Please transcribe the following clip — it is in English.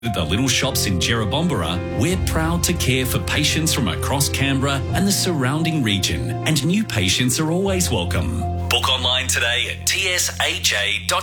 At the Little Shops in Jerrabombera, we're proud to care for patients from across Canberra and the surrounding region, and new patients are always welcome. Book online today at tsha.com.au.